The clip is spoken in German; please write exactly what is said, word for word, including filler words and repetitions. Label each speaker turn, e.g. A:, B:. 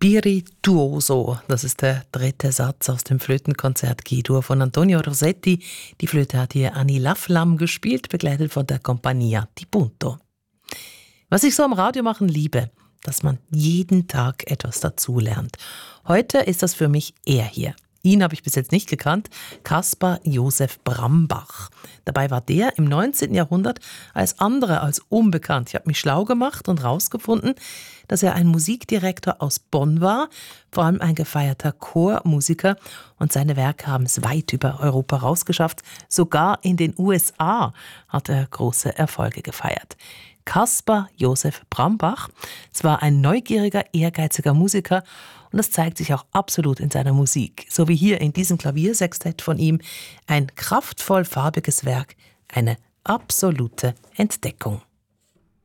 A: Spirituoso, das ist der dritte Satz aus dem Flötenkonzert G-Dur von Antonio Rossetti. Die Flöte hat hier Annie Laflamme gespielt, begleitet von der Compagnia di Punto. Was ich so am Radio machen liebe, dass man jeden Tag etwas dazulernt. Heute ist das für mich er hier. Ihn habe ich bis jetzt nicht gekannt, Caspar Josef Brambach. Dabei war der im neunzehnten Jahrhundert als andere als unbekannt. Ich habe mich schlau gemacht und herausgefunden, dass er ein Musikdirektor aus Bonn war, vor allem ein gefeierter Chormusiker, und seine Werke haben es weit über Europa rausgeschafft. Sogar in den U S A hat er große Erfolge gefeiert. Caspar Josef Brambach, es war ein neugieriger, ehrgeiziger Musiker, und das zeigt sich auch absolut in seiner Musik. So wie hier in diesem Klaviersextett von ihm. Ein kraftvoll farbiges Werk, eine absolute Entdeckung.